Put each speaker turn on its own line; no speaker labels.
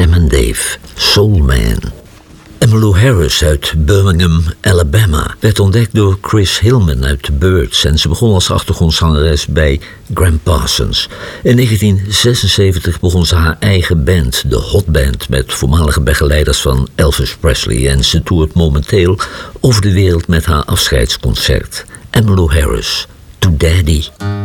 Sam en Dave, Soul Man. Emmylou Harris uit Birmingham, Alabama, werd ontdekt door Chris Hillman uit The Byrds en ze begon als achtergrondzangeres bij Gram Parsons. In 1976 begon ze haar eigen band, de Hot Band, met voormalige begeleiders van Elvis Presley en ze toert momenteel over de wereld met haar afscheidsconcert. Emmylou Harris, To Daddy.